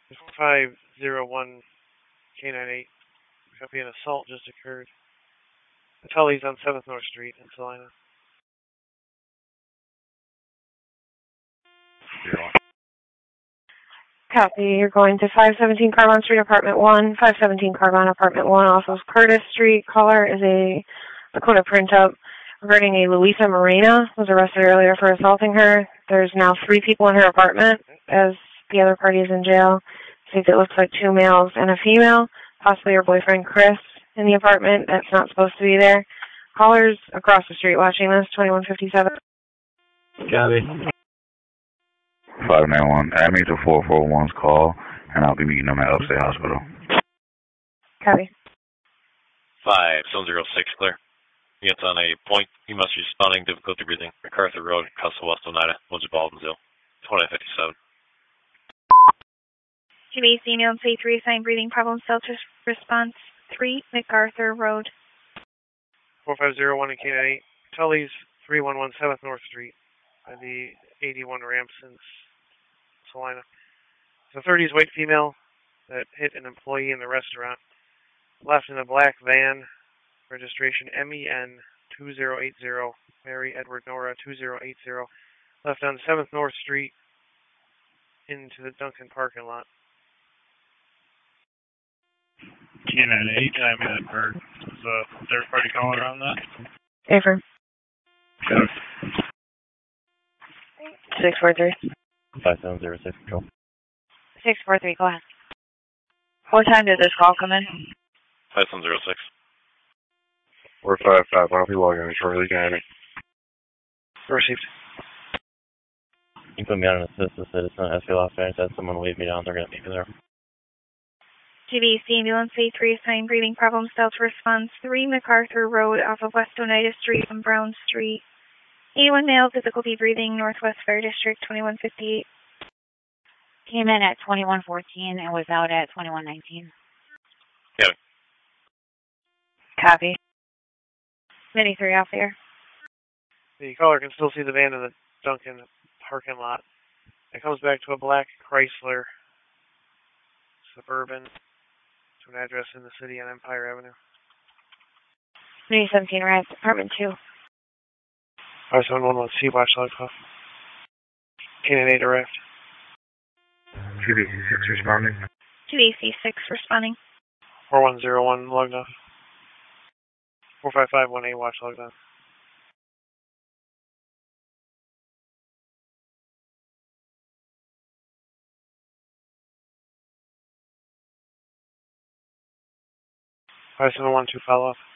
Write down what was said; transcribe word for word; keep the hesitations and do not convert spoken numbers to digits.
five zero one K ninety-eight. Copy, an assault just occurred. The Tully's on seventh North Street in Salina. Zero. Copy, you're going to five seventeen Carbon Street, Apartment one. five seventeen Carbon, Apartment one, off of Curtis Street. Caller is a Lakota print-up regarding a Luisa Morena, was arrested earlier for assaulting her. There's now three people in her apartment, as the other party is in jail. Seems it looks like two males and a female, possibly her boyfriend Chris in the apartment. That's not supposed to be there. Caller's across the street watching this, twenty-one fifty-seven. Copy. five nine one, add me to four four one's call, and I'll be meeting them at Upstate Hospital. Copy. five seven zero six, clear. Units on a point. You must be responding, difficulty breathing. MacArthur Road, Castle West, Oneida, Woodruff, Baldwinsville, twenty fifty-seven. G B C, Neil C three, assigned breathing problem, Celsius response three, MacArthur Road. four five zero one and K ninety-eight. Tully's three one one seventh North Street by the eighty-one ramps in Salina. It's a thirties white female that hit an employee in the restaurant. Left in a black van, registration M E N two zero eight zero, Mary Edward Nora two zero eight zero. Left on seventh North Street into the Duncan parking lot. K ninety-eight, I'm at Bird. Is a third party caller on that? Affirm. six four three. five seven zero six, control. six four three, go ahead. What time did this call come in? five seven zero six. four five five, I'll be logging in shortly, County. Received. You can put me on an assist with citizen S P L officer. I said someone waved me down. They're going to meet me there. G B C, ambulance C three, assigned breathing problem, Delta response three, MacArthur Road, off of West Oneida Street and Brown Street. eighty-one male, difficulty breathing, Northwest Fire District, twenty-one fifty-eight. Came in at twenty-one fourteen and was out at twenty-one nineteen. Yeah. Copy. Mini three off there. The caller can still see the van in the Duncan parking lot. It comes back to a black Chrysler Suburban to an address in the city on Empire Avenue. Mini seventeen, right, apartment two. five seven one one C, watch log call. K ninety-eight arrived. G B C six responding. G B C six responding. four one zero one logged off. four five five one A, watch logged on. five seven one two, follow up.